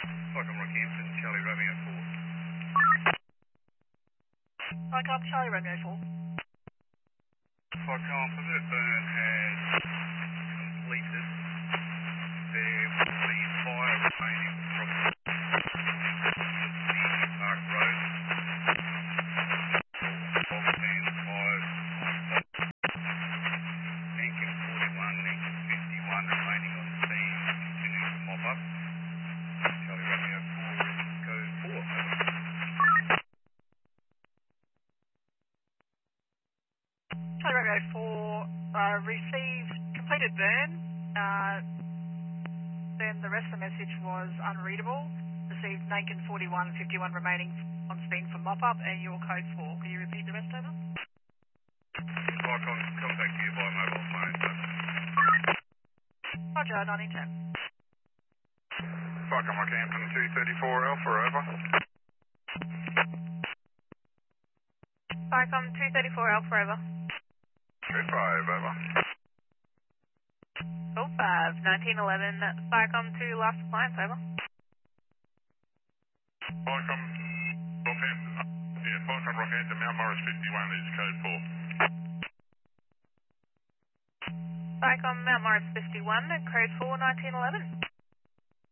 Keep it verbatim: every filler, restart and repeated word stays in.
Cyclone Rockhampton, Charlie Romeo four. Cyclone Charlie Romeo four. Cyclone Pacific Burn has completed. There will be fire remaining from the Park Road. Bogstand five on Nankin forty-one, Nankin fifty-one remaining on scene, continuing to mop up. Charlie Romeo four, ready to go four. Charlie Romeo four, uh, received completed burn. Uh, then the rest of the message was unreadable. Received Nankin forty-one, fifty-one remaining on scene for mop-up, and your code four. Can you repeat the rest, over? I'll con- contact you by mobile phone. Roger, nineteen ten. Cyclone Rockhampton two thirty-four Alpha, over. Cyclone two thirty-four Alpha, over. two five, over. Oh five, nineteen eleven, Cyclone two last appliance, over. Cyclone Rockhampton, yeah, Cyclone Rockhampton, Mount Morris fifty-one is code four. Cyclone Mount Morris fifty-one, code four, nineteen eleven.